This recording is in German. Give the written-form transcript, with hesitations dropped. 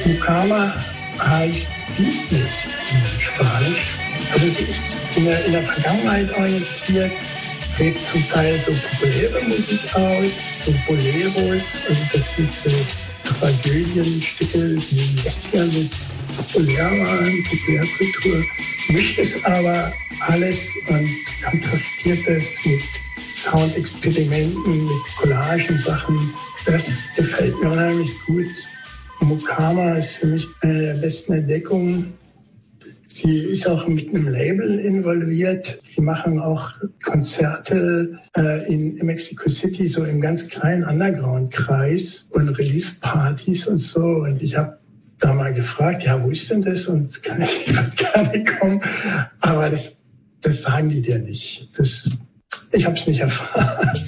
Mucama heißt dienstlich in Spanisch. Also es ist in der Vergangenheit orientiert, trägt zum Teil so populäre Musik aus, so Boleros, also das sind so Tragödienstücke, die in den 60ern so populär waren, Populärkultur, mischt es aber alles und kontrastiert es mit Soundexperimenten, mit Collagen-Sachen. Das gefällt mir unheimlich gut. Mucama ist für mich eine der besten Entdeckungen. Sie ist auch mit einem Label involviert. Sie machen auch Konzerte in Mexico City, so im ganz kleinen Underground-Kreis und Release-Partys und so. Und ich habe da mal gefragt, ja, wo ist denn das? Und ich würde gerne kommen. Aber das sagen die dir nicht. Ich habe es nicht erfahren.